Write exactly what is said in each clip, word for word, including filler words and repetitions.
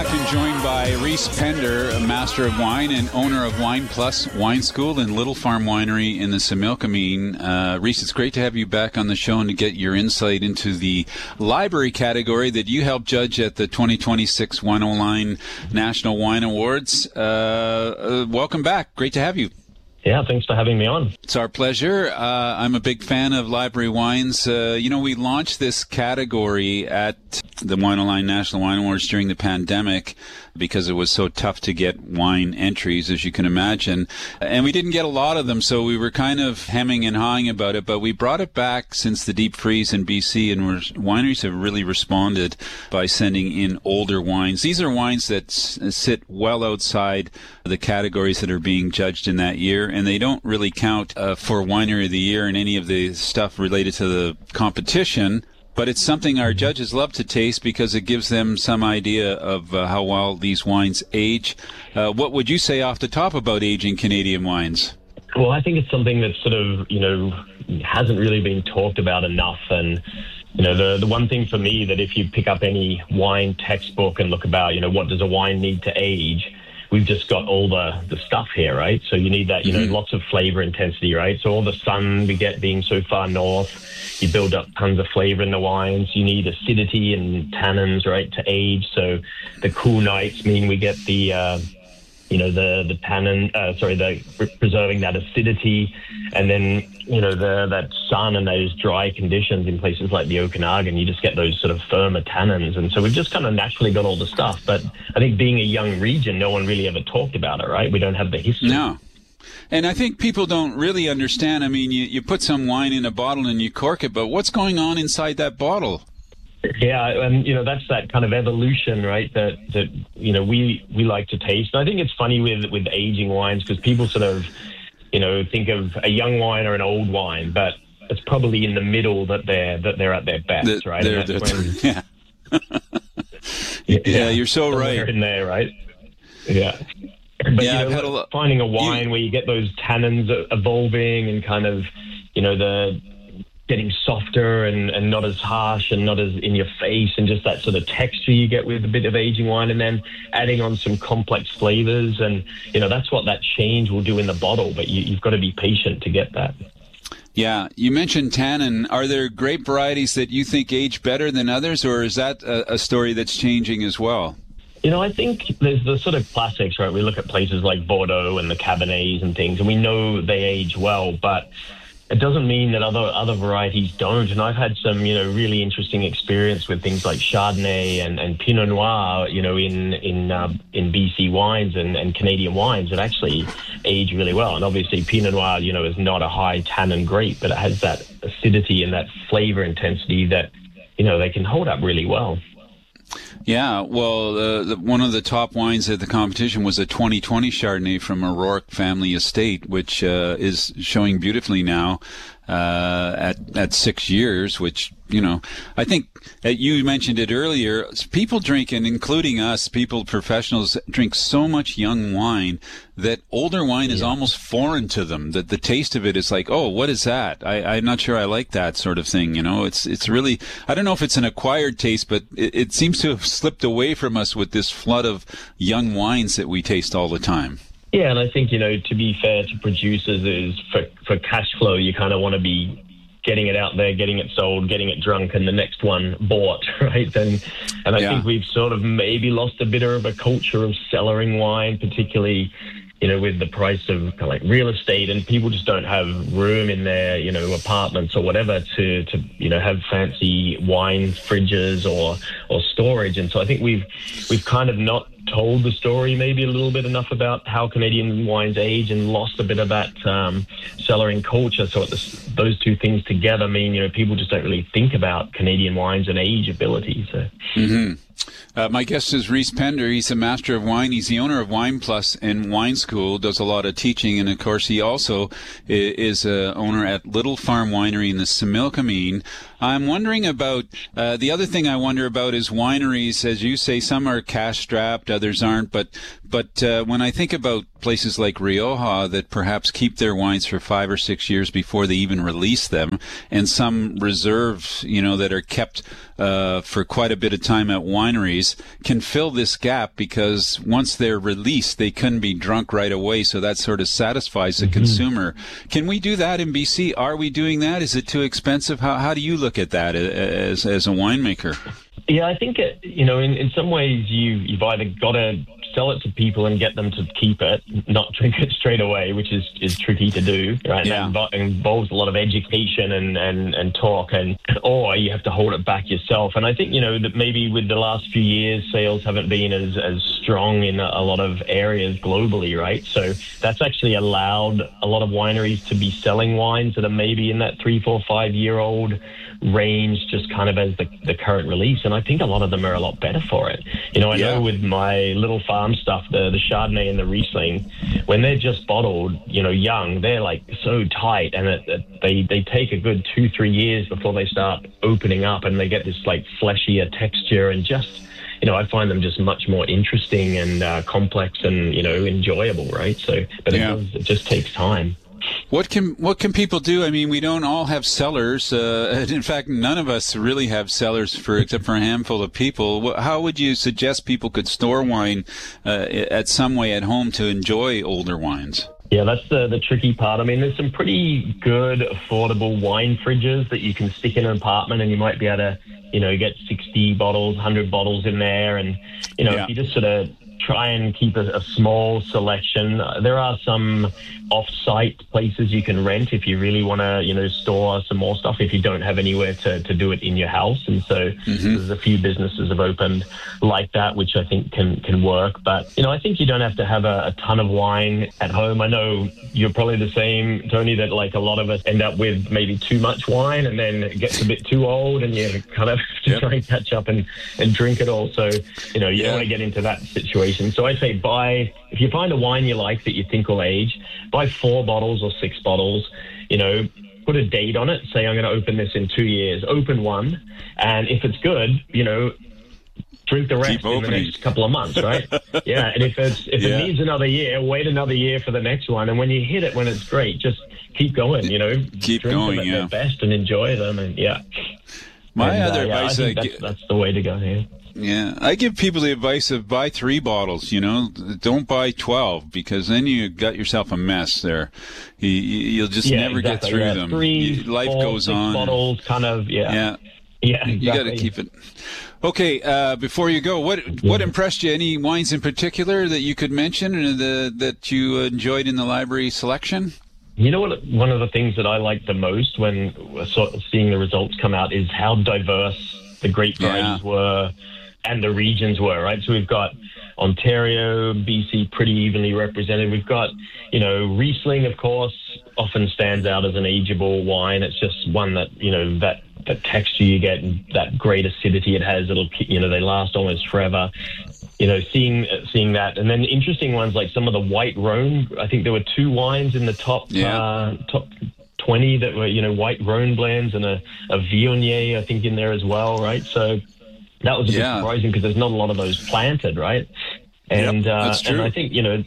and joined by Rhys Pender, a master of wine and owner of Wine Plus Wine School and Little Farm Winery in the Similkameen. Uh, Rhys, it's great to have you back on the show and to get your insight into the library category that you helped judge at the twenty twenty-six Wine-O-Line National Wine Awards. Uh, uh, welcome back. Great to have you. Yeah, thanks for having me on. It's our pleasure. Uh, I'm a big fan of library wines. Uh, you know, we launched this category at the Wine-O-Line National Wine Awards during the pandemic because it was so tough to get wine entries, as you can imagine. And we didn't get a lot of them, so we were kind of hemming and hawing about it. But we brought it back since the deep freeze in B C, and we're, wineries have really responded by sending in older wines. These are wines that s- sit well outside the categories that are being judged in that year, and they don't really count uh, for Winery of the Year and any of the stuff related to the competition. But it's something our judges love to taste because it gives them some idea of uh, how well these wines age. Uh, what would you say off the top about aging Canadian wines? Well, I think it's something that sort of, you know, hasn't really been talked about enough. And, you know, the the one thing for me that if you pick up any wine textbook and look about, you know, what does a wine need to age, we've just got all the, the stuff here, right? So you need that, you know, mm-hmm. lots of flavor intensity, right? So all the sun we get being so far north, you build up tons of flavor in the wines. You need acidity and tannins, right, to age. So the cool nights mean we get the, uh, you know, the the tannin, uh, sorry, the preserving that acidity, and then you know the that sun and those dry conditions in places like the Okanagan, you just get those sort of firmer tannins. And so we've just kind of naturally got all the stuff. But I think being a young region, no one really ever talked about it, right? We don't have the history. No. And I think people don't really understand. I mean, you, you put some wine in a bottle and you cork it, but what's going on inside that bottle? Yeah, and, you know, that's that kind of evolution, right, that, that you know, we, we like to taste. And I think it's funny with, with aging wines because people sort of, you know, think of a young wine or an old wine, but it's probably in the middle that they're that they're at their best, the, right? And that's when, yeah. yeah. Yeah, you're so right. In there, right? Yeah. But, yeah, you know, I've had a finding a wine you, where you get those tannins evolving and kind of, you know, the getting softer and, and not as harsh and not as in your face, and just that sort of texture you get with a bit of aging wine, and then adding on some complex flavors. And, you know, that's what that change will do in the bottle, but you, you've got to be patient to get that. Yeah, you mentioned tannin. Are there grape varieties that you think age better than others, or is that a, a story that's changing as well? You know, I think there's the sort of classics, right? We look at places like Bordeaux and the Cabernets and things, and we know they age well, but it doesn't mean that other other varieties don't. And I've had some, you know, really interesting experience with things like Chardonnay and, and Pinot Noir, you know, in in uh, in B C wines and, and Canadian wines that actually age really well. And obviously Pinot Noir, you know, is not a high tannin grape, but it has that acidity and that flavor intensity that, you know, they can hold up really well. Yeah, well, uh, the, one of the top wines at the competition was a twenty twenty Chardonnay from O'Rourke Family Estate, which uh, is showing beautifully now uh, at at six years, which, you know, I think uh, you mentioned it earlier, people drink, and including us, people, professionals, drink so much young wine that older wine yeah. is almost foreign to them, that the taste of it is like, oh, what is that? I, I'm not sure I like that sort of thing, you know. It's it's really, I don't know if it's an acquired taste, but it, it seems to have slipped away from us with this flood of young wines that we taste all the time. Yeah, and I think, you know, to be fair to producers, is for, for cash flow, you kind of want to be getting it out there, getting it sold, getting it drunk, and the next one bought, right? And and I yeah. think we've sort of maybe lost a bit of a culture of cellaring wine, particularly, you know, with the price of kind of like real estate, and people just don't have room in their, you know, apartments or whatever to, to you know, have fancy wine fridges or or storage. And so I think we've we've kind of not told the story maybe a little bit enough about how Canadian wines age, and lost a bit of that um, cellaring culture. So this, those two things together mean, you know, people just don't really think about Canadian wines and age ability. So. Mm-hmm. Uh, my guest is Rhys Pender. He's a master of wine. He's the owner of Wine Plus and Wine School, does a lot of teaching, and of course he also is a owner at Little Farm Winery in the Similkameen. I'm wondering about, uh, the other thing I wonder about is wineries, as you say, some are cash-strapped, others aren't, but But uh, when I think about places like Rioja that perhaps keep their wines for five or six years before they even release them, and some reserves, you know, that are kept uh, for quite a bit of time at wineries, can fill this gap because once they're released, they couldn't be drunk right away. So that sort of satisfies the mm-hmm. consumer. Can we do that in B C? Are we doing that? Is it too expensive? How how do you look at that as as a winemaker? Yeah, I think, it, you know, in, in some ways you, you've either got to sell it to people and get them to keep it, not drink it straight away, which is, is tricky to do, right? Yeah. And that involves a lot of education and, and, and talk, and or you have to hold it back yourself. And I think, you know, that maybe with the last few years, sales haven't been as, as strong in a, a lot of areas globally, right? So that's actually allowed a lot of wineries to be selling wines that are maybe in that three, four, five-year-old range, just kind of as the, the current release. And I think a lot of them are a lot better for it. You know, I yeah. know with my little farm stuff, the, the Chardonnay and the Riesling, when they're just bottled, you know, young, they're like so tight, and it, it, they, they take a good two, three years before they start opening up and they get this like fleshier texture, and just, you know, I find them just much more interesting and uh, complex and, you know, enjoyable, right? So, but yeah. it, does, it just takes time. What can what can people do? I mean, we don't all have cellars. Uh, in fact, none of us really have cellars, for except for a handful of people. How would you suggest people could store wine uh, at some way at home to enjoy older wines? Yeah, that's the, the tricky part. I mean, there's some pretty good, affordable wine fridges that you can stick in an apartment, and you might be able to, you know, get sixty bottles, one hundred bottles in there. And, you know, yeah. if you just sort of try and keep a, a small selection. Uh, there are some off-site places you can rent if you really want to, you know, store some more stuff if you don't have anywhere to, to do it in your house. And so mm-hmm. there's a few businesses have opened like that, which I think can, can work. But, you know, I think you don't have to have a, a ton of wine at home. I know you're probably the same, Tony, that like a lot of us end up with maybe too much wine and then it gets a bit too old and you kind of have to yep. try and catch up and, and drink it all. So, you know, you yeah. don't want to get into that situation. So I say buy, if you find a wine you like that you think will age, buy four bottles or six bottles, you know, put a date on it. Say, I'm going to open this in two years. Open one. And if it's good, you know, drink the rest in the next couple of months, right? yeah. And if it's if yeah. it needs another year, wait another year for the next one. And when you hit it, when it's great, just keep going, you know. Keep drink going, them at yeah. their best and enjoy them. And yeah. My and, other uh, yeah, advice, I think I that's, g- that's the way to go here. Yeah, I give people the advice of buy three bottles, you know, don't buy twelve, because then you got yourself a mess there. You, you'll just yeah, never exactly, get through yeah. them. Three, you, life four, goes six on. bottles, kind of, yeah. Yeah. Yeah, exactly. You got to keep it. Okay, uh, before you go, what yeah. what impressed you? Any wines in particular that you could mention and the, that you enjoyed in the library selection? You know what? One of the things that I like the most when sort of seeing the results come out is how diverse the grape varieties yeah. were and the regions were, right? So we've got Ontario, B C pretty evenly represented. We've got, you know, Riesling, of course, often stands out as an ageable wine. It's just one that, you know, that, that texture you get and that great acidity it has, it'll, you know, they last almost forever. You know, seeing seeing that. And then interesting ones like some of the white Rhone. I think there were two wines in the top yeah. uh, top twenty that were, you know, white Rhone blends, and a, a Viognier, I think, in there as well, right? So that was a yeah. bit surprising because there's not a lot of those planted, right? And yep, uh, that's true. and I think, you know,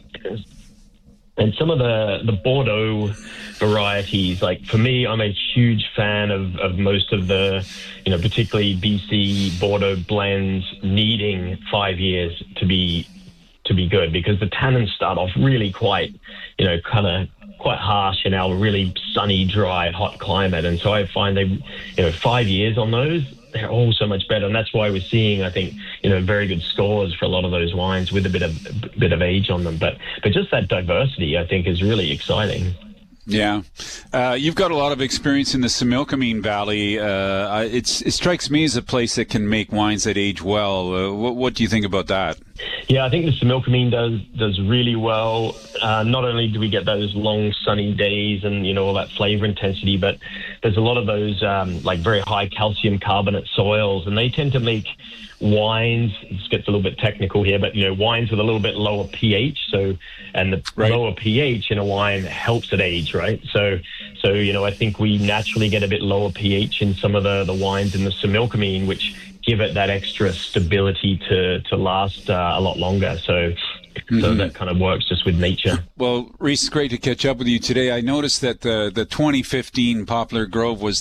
and some of the, the Bordeaux varieties, like for me, I'm a huge fan of, of most of the, you know, particularly B C Bordeaux blends needing five years to be to be good, because the tannins start off really quite, you know, kind of quite harsh in our really sunny, dry, hot climate. And so I find they, you know, five years on those, they're all so much better. And that's why we're seeing, I think, you know, very good scores for a lot of those wines with a bit of a bit of age on them. But but just that diversity, I think, is really exciting. Yeah. Uh, you've got a lot of experience in the Similkameen Valley. Uh, it's, it strikes me as a place that can make wines that age well. Uh, what, what do you think about that? Yeah, I think the Similkameen does does really well. Uh, not only do we get those long sunny days and, you know, all that flavor intensity, but there's a lot of those um, like very high calcium carbonate soils, and they tend to make wines, this gets a little bit technical here, but, you know, wines with a little bit lower pH. So, and the right. lower pH in a wine helps it age, right? So, so, you know, I think we naturally get a bit lower pH in some of the, the wines in the Similkameen, which give it that extra stability to, to last uh, a lot longer. So Mm-hmm. So that kind of works just with nature. Well, Rhys, great to catch up with you today. I noticed that the, the twenty fifteen Poplar Grove was